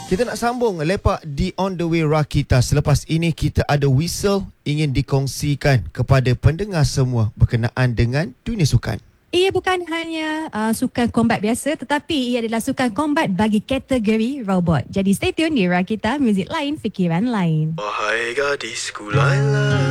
Kita nak sambung lepak di On The Way Rakita. Selepas ini kita ada whistle ingin dikongsikan kepada pendengar semua berkenaan dengan dunia sukan. Ia bukan hanya sukan combat biasa, tetapi ia adalah sukan combat bagi kategori robot. Jadi stay tune di Rakita, muzik lain, fikiran lain. Wahai gadisku Laila.